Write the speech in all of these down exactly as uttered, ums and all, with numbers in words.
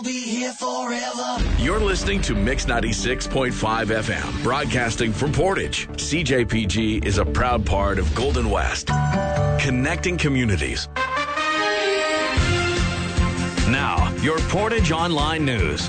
Be here forever. You're listening to Mix ninety-six point five F M, broadcasting from Portage. C J P G is a proud part of Golden West, connecting communities. Now, your Portage Online News.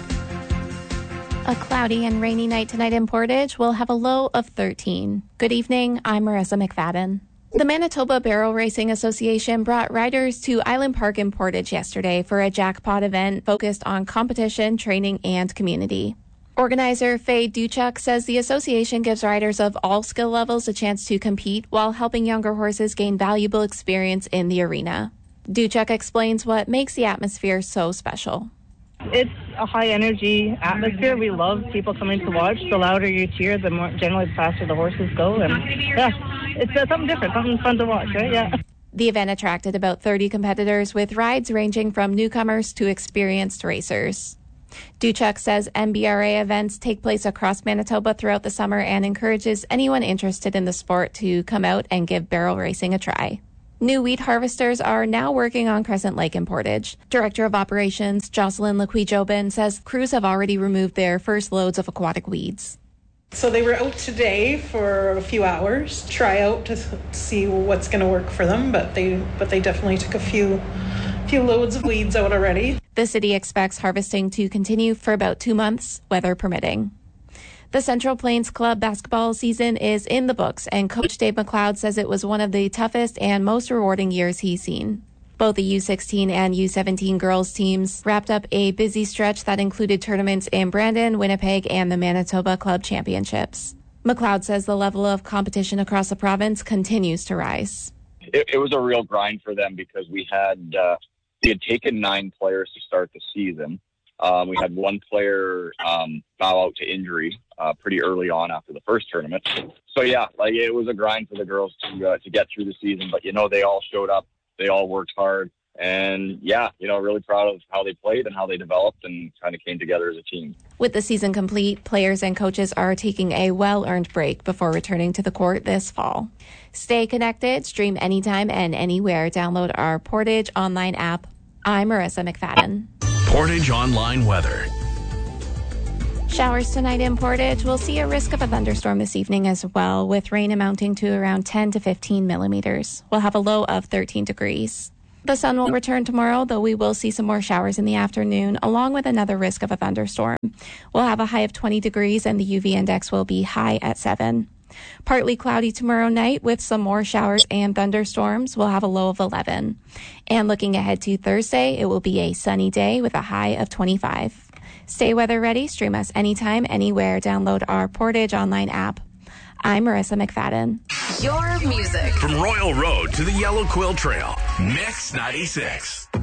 A cloudy and rainy night tonight in Portage. We'll have a low of thirteen. Good evening, I'm Marissa McFadden. The Manitoba Barrel Racing Association brought riders to Island Park in Portage yesterday for a jackpot event focused on competition, training, and community. Organizer Faye Duchuk says the association gives riders of all skill levels a chance to compete while helping younger horses gain valuable experience in the arena. Duchuk explains what makes the atmosphere so special. It's a high-energy atmosphere. We love people coming to watch. The louder you cheer, the more generally the faster the horses go. And yeah, it's uh, something different, something fun to watch, right? Yeah. The event attracted about thirty competitors with rides ranging from newcomers to experienced racers. Duchuk says M B R A events take place across Manitoba throughout the summer and encourages anyone interested in the sport to come out and give barrel racing a try. New wheat harvesters are now working on Crescent Lake in Portage. Director of Operations Jocelyn Lequi-Jobin says crews have already removed their first loads of aquatic weeds. So they were out today for a few hours, try out to see what's going to work for them, but they but they definitely took a few few loads of weeds out already. The city expects harvesting to continue for about two months, weather permitting. The Central Plains Club basketball season is in the books, and Coach Dave McLeod says it was one of the toughest and most rewarding years he's seen. Both the U sixteen and U seventeen girls teams wrapped up a busy stretch that included tournaments in Brandon, Winnipeg, and the Manitoba Club Championships. McLeod says the level of competition across the province continues to rise. It, it was a real grind for them because we had uh, we had taken nine players to start the season. Um, we had one player um, bow out to injury uh, pretty early on after the first tournament. So, yeah, like it was a grind for the girls to uh, to get through the season. But, you know, they all showed up. They all worked hard. And, yeah, you know, really proud of how they played and how they developed and kind of came together as a team. With the season complete, players and coaches are taking a well-earned break before returning to the court this fall. Stay connected, stream anytime and anywhere. Download our Portage Online app. I'm Marissa McFadden. Portage Online weather. Showers tonight in Portage. We'll see a risk of a thunderstorm this evening as well, with rain amounting to around ten to fifteen millimeters. We'll have a low of thirteen degrees. The sun will return tomorrow, though we will see some more showers in the afternoon, along with another risk of a thunderstorm. We'll have a high of twenty degrees, and the U V index will be high at seven. Partly cloudy tomorrow night with some more showers and thunderstorms. We'll have a low of eleven. And looking ahead to Thursday, it will be a sunny day with a high of twenty-five. Stay weather ready. Stream us anytime, anywhere. Download our Portage Online app. I'm Marissa McFadden. Your music. From Royal Road to the Yellow Quill Trail, Mix ninety-six.